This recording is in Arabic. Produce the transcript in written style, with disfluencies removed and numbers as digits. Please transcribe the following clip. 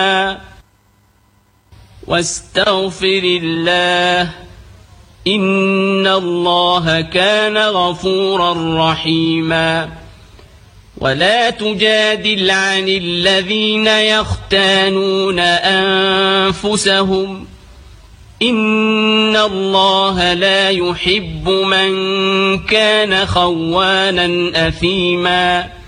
واستغفر الله إن الله كان غفورا رحيما. ولا تجادل عن الذين يختانون أنفسهم إن الله لا يحب من كان خوانا أثيما.